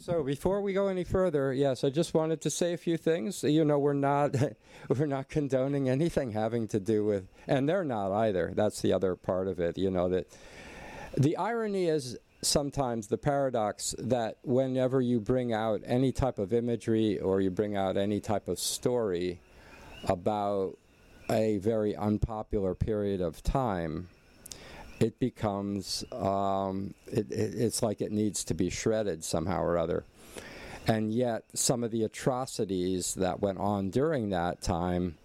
So before we go any further, yes, I just wanted to say a few things. You know, we're not we're not condoning anything having to do with, and they're not either. That's the other part of it. You know, that the irony is sometimes the paradox that whenever you bring out any type of imagery or you bring out any type of story about a very unpopular period of time, it becomes, it's like it needs to be shredded somehow or other. And yet, some of the atrocities that went on during that time,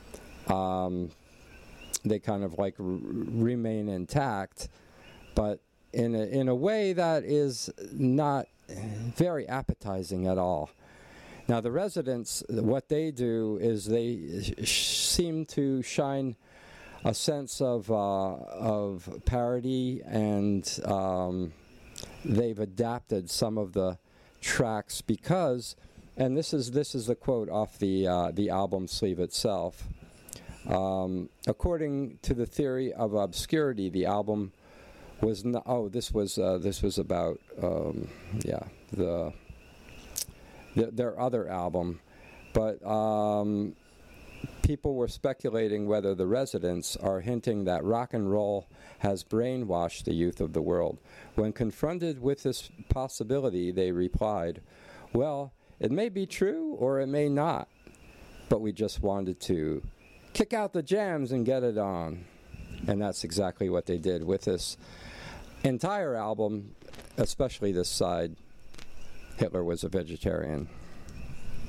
they kind of like remain intact, but in a way that is not very appetizing at all. Now, the residents, what they do is they seem to shine a sense of parody, and they've adapted some of the tracks because, and this is the quote off the album sleeve itself. According to the theory of obscurity, the album was not. Oh, this was about their other album, but people were speculating whether the residents are hinting that rock and roll has brainwashed the youth of the world. When confronted with this possibility, they replied, "Well, it may be true or it may not, but we just wanted to kick out the jams and get it on." And that's exactly what they did with this entire album, especially this side. Hitler was a vegetarian.